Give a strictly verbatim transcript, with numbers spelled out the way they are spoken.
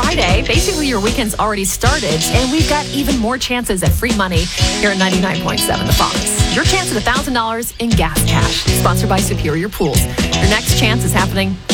Friday. Basically, your weekend's already started, and we've got even more chances at free money here at ninety-nine point seven The Fox. Your chance at one thousand dollars in gas cash, sponsored by Superior Pools. Your next chance is happening